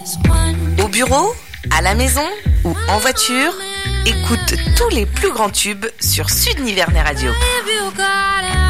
Au bureau, à la maison ou en voiture, écoute tous les plus grands tubes sur Sud Nivernet Radio.